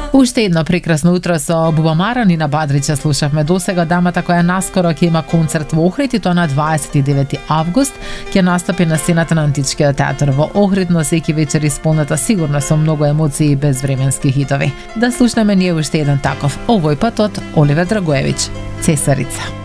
Уште едно прекрасно утро со Бубамара. Нина Бадрича слушавме досега, дамата која наскоро ќе има концерт во Охрид, и тоа на 29 август ќе настапи на сцената на Античкиот театар во Охрид, но секи вечер исполната сигурно со многу емоции и безвременски хитови. Да слушнеме ние уште еден таков, овој пат од Оливер Драгоевич, Цесарица.